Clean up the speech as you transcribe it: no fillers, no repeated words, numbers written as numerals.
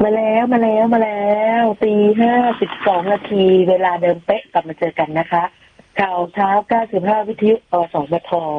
มาแล้วตี 5:12 นาทีเวลาเดิมเป๊ะกลับมาเจอกันนะคะข่าวเช้า95วิทยุอสมท